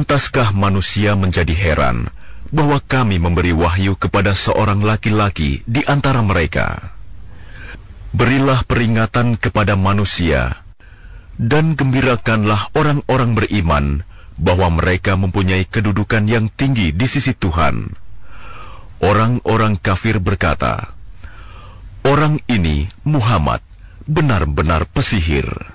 Pantaskah manusia menjadi heran bahwa kami memberi wahyu kepada seorang laki-laki di antara mereka? Berilah peringatan kepada manusia, dan gembirakanlah orang-orang beriman bahwa mereka mempunyai kedudukan yang tinggi di sisi Tuhan. Orang-orang kafir berkata, "Orang ini, Muhammad, benar-benar pesihir."